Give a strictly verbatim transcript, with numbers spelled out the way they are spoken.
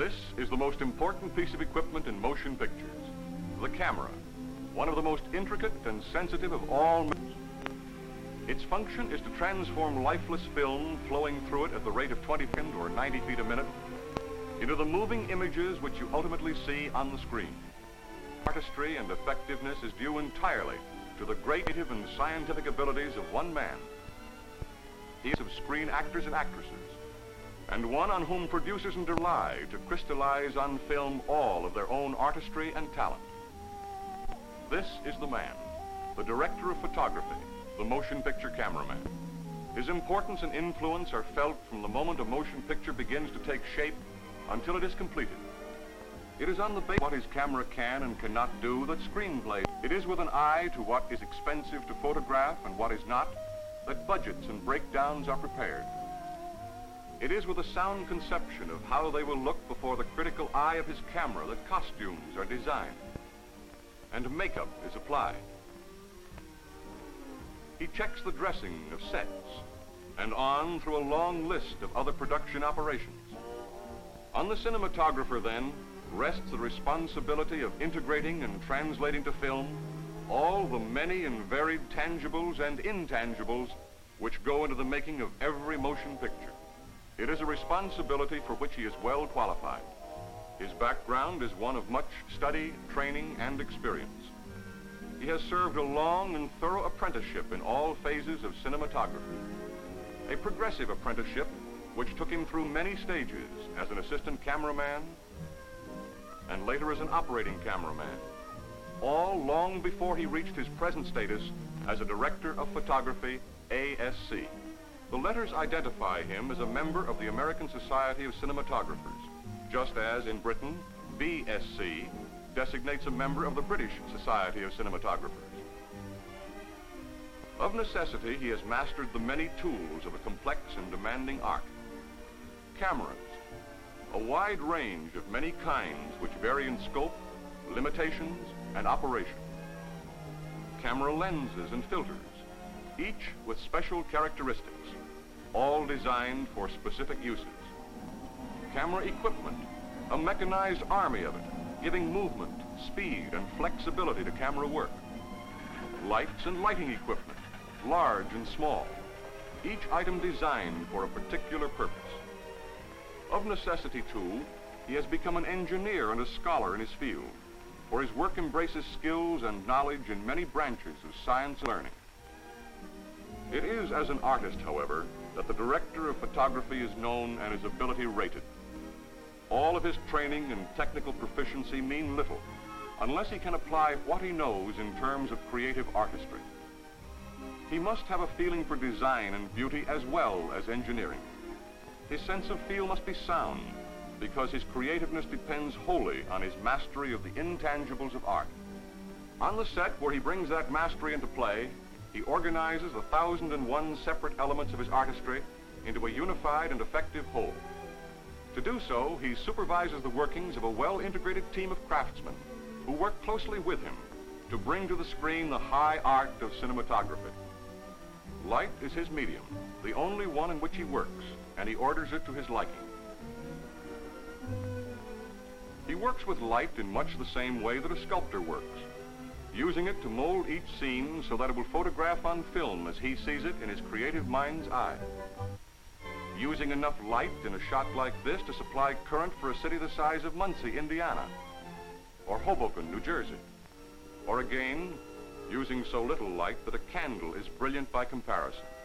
This is the most important piece of equipment in motion pictures, the camera, one of the most intricate and sensitive of all. Its function is to transform lifeless film flowing through it at the rate of twenty or ninety feet a minute into the moving images which you ultimately see on the screen. Artistry and effectiveness is due entirely to the great creative and scientific abilities of one man. He is of screen actors and actresses, and one on whom producers rely to crystallize on film all of their own artistry and talent. This is the man, the director of photography, the motion picture cameraman. His importance and influence are felt from the moment a motion picture begins to take shape until it is completed. It is on the basis of what his camera can and cannot do that screenplays. It is with an eye to what is expensive to photograph and what is not that budgets and breakdowns are prepared. It is with a sound conception of how they will look before the critical eye of his camera that costumes are designed and makeup is applied. He checks the dressing of sets and on through a long list of other production operations. On the cinematographer, then, rests the responsibility of integrating and translating to film all the many and varied tangibles and intangibles which go into the making of every motion picture. It is a responsibility for which he is well qualified. His background is one of much study, training, and experience. He has served a long and thorough apprenticeship in all phases of cinematography. A progressive apprenticeship which took him through many stages as an assistant cameraman and later as an operating cameraman, all long before he reached his present status as a director of photography, A S C. The letters identify him as a member of the American Society of Cinematographers, just as in Britain, B S C designates a member of the British Society of Cinematographers. Of necessity, he has mastered the many tools of a complex and demanding art. Cameras, a wide range of many kinds which vary in scope, limitations, and operation. Camera lenses and filters, each with special characteristics, all designed for specific uses. Camera equipment, a mechanized army of it, giving movement, speed, and flexibility to camera work. Lights and lighting equipment, large and small, each item designed for a particular purpose. Of necessity, too, he has become an engineer and a scholar in his field, for his work embraces skills and knowledge in many branches of science and learning. It is as an artist, however, that the director of photography is known and his ability rated. All of his training and technical proficiency mean little unless he can apply what he knows in terms of creative artistry. He must have a feeling for design and beauty as well as engineering. His sense of feel must be sound because his creativeness depends wholly on his mastery of the intangibles of art. On the set where he brings that mastery into play, he organizes the thousand and one separate elements of his artistry into a unified and effective whole. To do so, he supervises the workings of a well-integrated team of craftsmen who work closely with him to bring to the screen the high art of cinematography. Light is his medium, the only one in which he works, and he orders it to his liking. He works with light in much the same way that a sculptor works, using it to mold each scene so that it will photograph on film as he sees it in his creative mind's eye. Using enough light in a shot like this to supply current for a city the size of Muncie, Indiana, or Hoboken, New Jersey. Or again, using so little light that a candle is brilliant by comparison.